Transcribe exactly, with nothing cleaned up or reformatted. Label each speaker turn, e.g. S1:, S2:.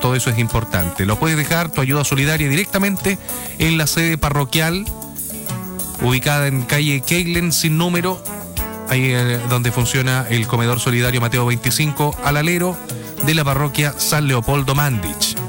S1: todo eso es importante. Lo puedes dejar, tu ayuda solidaria, directamente en la sede parroquial, ubicada en calle Keilen sin número, ahí eh, donde funciona el comedor solidario Mateo veinticinco, al alero de la parroquia San Leopoldo Mandich.